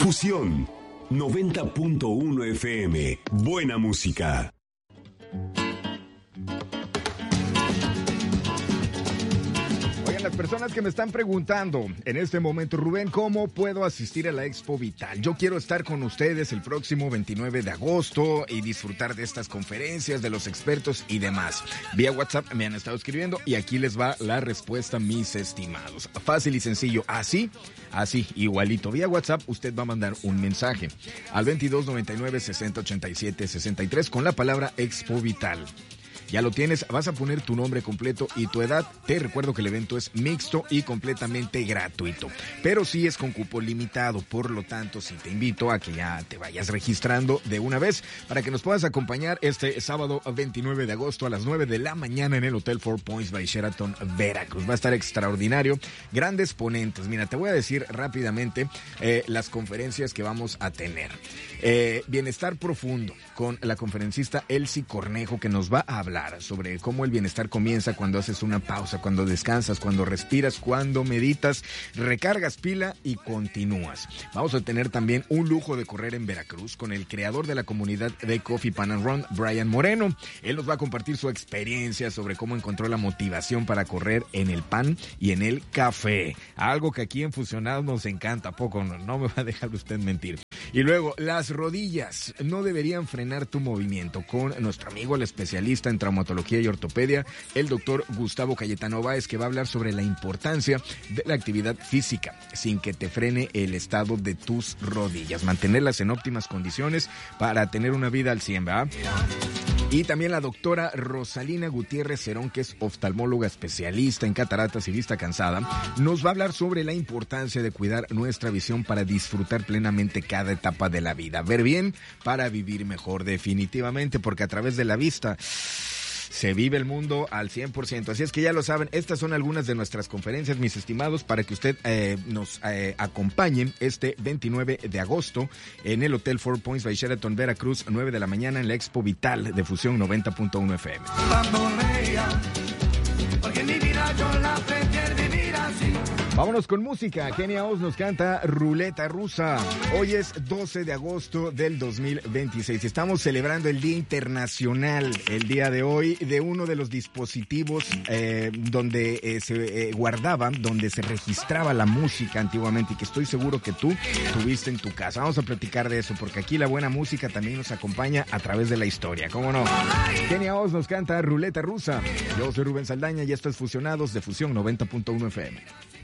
Fusión 90.1 FM. Buena música. Las personas que me están preguntando en este momento, Rubén, ¿cómo puedo asistir a la Expo Vital? Yo quiero estar con ustedes el próximo 29 de agosto y disfrutar de estas conferencias, de los expertos y demás. Vía WhatsApp me han estado escribiendo y aquí les va la respuesta, mis estimados. Fácil y sencillo, así, igualito. Vía WhatsApp usted va a mandar un mensaje al 2299-6087-63 con la palabra Expo Vital. Ya lo tienes, vas a poner tu nombre completo y tu edad. Te recuerdo que el evento es mixto y completamente gratuito, pero sí es con cupo limitado. Por lo tanto, sí te invito a que ya te vayas registrando de una vez para que nos puedas acompañar este sábado 29 de agosto a las 9 de la mañana en el Hotel Four Points by Sheraton, Veracruz. Va a estar extraordinario, grandes ponentes. Mira, te voy a decir rápidamente las conferencias que vamos a tener. Bienestar profundo con la conferencista Elsie Cornejo, que nos va a hablar sobre cómo el bienestar comienza cuando haces una pausa, cuando descansas, cuando respiras, cuando meditas, recargas pila y continúas. Vamos a tener también un lujo de correr en Veracruz con el creador de la comunidad de Coffee Pan and Run, Brian Moreno. Él nos va a compartir su experiencia sobre cómo encontró la motivación para correr en el pan y en el café. Algo que aquí en Fusionados nos encanta, poco no me va a dejar usted mentir. Y luego, las rodillas no deberían frenar tu movimiento, con nuestro amigo, el especialista en traumatología y ortopedia, el doctor Gustavo Cayetano Báez, que va a hablar sobre la importancia de la actividad física sin que te frene el estado de tus rodillas, mantenerlas en óptimas condiciones para tener una vida al 100, ¿verdad? Y también la doctora Rosalina Gutiérrez Cerón, que es oftalmóloga especialista en cataratas y vista cansada, nos va a hablar sobre la importancia de cuidar nuestra visión para disfrutar plenamente cada etapa de la vida. Ver bien para vivir mejor, definitivamente, porque a través de la vista se vive el mundo al 100%. Así es que ya lo saben, estas son algunas de nuestras conferencias, mis estimados, para que usted nos acompañe este 29 de agosto en el Hotel Four Points by Sheraton, Veracruz, 9 de la mañana en la Expo Vital de Fusión 90.1 FM. Porque mi vida yo la prefiero vivir así. Vámonos con música. Kenia Oz nos canta Ruleta Rusa. Hoy es 12 de agosto del 2026. Estamos celebrando el Día Internacional, el día de hoy, de uno de los dispositivos donde se guardaba, donde se registraba la música antiguamente y que estoy seguro que tú tuviste en tu casa. Vamos a platicar de eso porque aquí la buena música también nos acompaña a través de la historia. ¿Cómo no? Kenia Oz nos canta Ruleta Rusa. Yo soy Rubén Saldaña y esto es Fusionados de Fusión 90.1 FM.